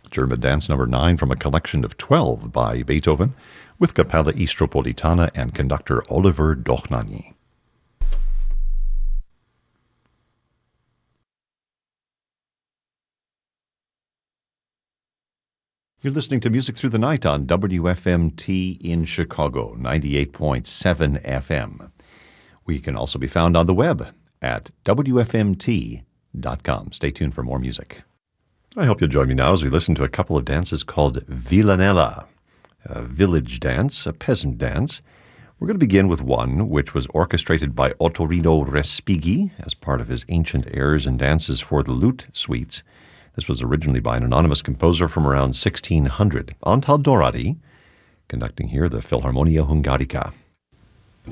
German Dance Number 9 from a collection of 12 by Beethoven, with Capella Istropolitana and conductor Oliver Dochnani. You're listening to Music Through the Night on WFMT in Chicago, 98.7 FM. We can also be found on the web at WFMT.com. Stay tuned for more music. I hope you'll join me now as we listen to a couple of dances called Villanella, a village dance, a peasant dance. We're going to begin with one which was orchestrated by Ottorino Respighi as part of his Ancient Airs and Dances for the Lute Suites. This was originally by an anonymous composer from around 1600. Antal Dorati, conducting here the Philharmonia Hungarica.